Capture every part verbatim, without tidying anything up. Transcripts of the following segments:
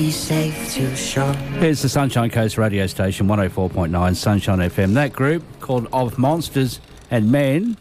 Safe to shore. Here's the Sunshine Coast radio station, one oh four point nine Sunshine F M. That group called Of Monsters and Men,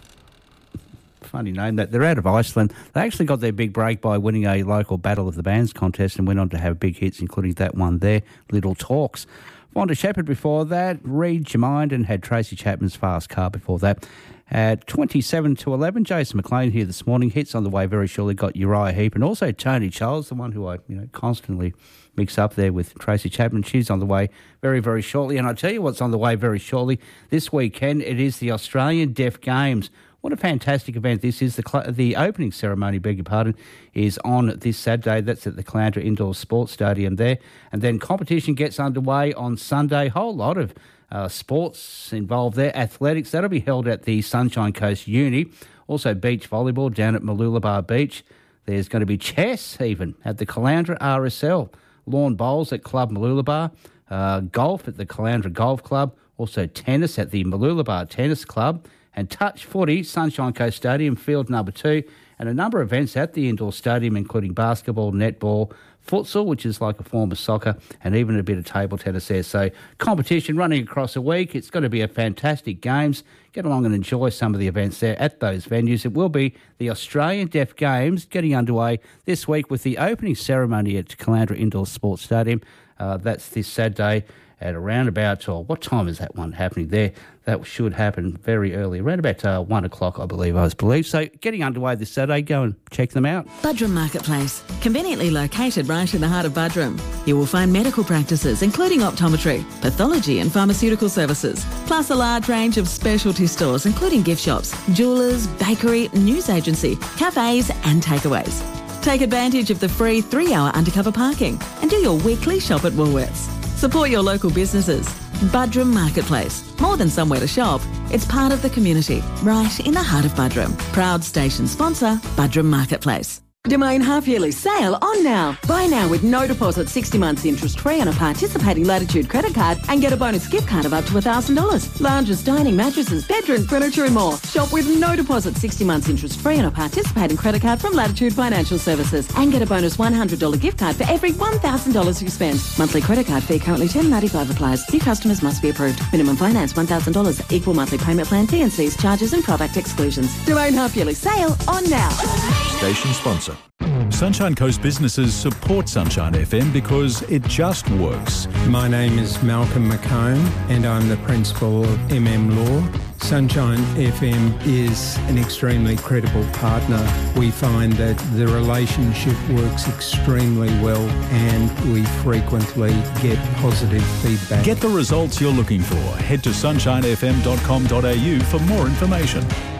funny name that, they're out of Iceland. They actually got their big break by winning a local Battle of the Bands contest and went on to have big hits, including that one there, Little Talks. Fonda Shepherd before that, Read Your Mind, and had Tracy Chapman's Fast Car before that. At twenty-seven to eleven, Jason McLean here this morning. Hits on the way very shortly. Got Uriah Heep and also Tony Charles, the one who I you know constantly mix up there with Tracy Chapman. She's on the way very, very shortly. And I tell you what's on the way very shortly. This weekend, it is the Australian Deaf Games. What a fantastic event this is. The cl- the opening ceremony, beg your pardon, is on this Saturday. That's at the Caloundra Indoor Sports Stadium there. And then competition gets underway on Sunday. Whole lot of uh, sports involved there. Athletics, that'll be held at the Sunshine Coast Uni. Also beach volleyball down at Mooloolaba Beach. There's going to be chess even at the Caloundra R S L. Lawn bowls at Club Mooloolaba. Uh, golf at the Caloundra Golf Club. Also tennis at the Mooloolaba Tennis Club. And touch footy, Sunshine Coast Stadium, field number two, and a number of events at the indoor stadium, including basketball, netball, futsal, which is like a form of soccer, and even a bit of table tennis there. So competition running across a week. It's going to be a fantastic games. Get along and enjoy some of the events there at those venues. It will be the Australian Deaf Games getting underway this week with the opening ceremony at Caloundra Indoor Sports Stadium. Uh, that's this Saturday at around about, or what time is that one happening there? That should happen very early, around about uh, one o'clock, I believe, I was believed. So getting underway this Saturday, go and check them out. Budrum Marketplace, conveniently located right in the heart of Budrum. You will find medical practices, including optometry, pathology and pharmaceutical services, plus a large range of specialty stores, including gift shops, jewellers, bakery, news agency, cafes and takeaways. Take advantage of the free three-hour undercover parking and do your weekly shop at Woolworths. Support your local businesses. Budrum Marketplace. More than somewhere to shop, it's part of the community, right in the heart of Budrum. Proud station sponsor, Budrum Marketplace. Domain half-yearly sale on now. Buy now with no deposit, sixty months interest-free on a participating Latitude credit card and get a bonus gift card of up to one thousand dollars. Lounges, dining, mattresses, bedroom, furniture and more. Shop with no deposit, sixty months interest-free on a participating credit card from Latitude Financial Services and get a bonus one hundred dollars gift card for every one thousand dollars you spend. Monthly credit card fee currently ten dollars ninety-five applies. New customers must be approved. Minimum finance one thousand dollars. Equal monthly payment plan, T and Cs, charges and product exclusions. Domain half-yearly sale on now. Station sponsor. Sunshine Coast businesses support Sunshine F M because it just works. My name is Malcolm McComb and I'm the principal of M M Law. Sunshine F M is an extremely credible partner. We find that the relationship works extremely well and we frequently get positive feedback. Get the results you're looking for. Head to sunshine f m dot com dot a u for more information.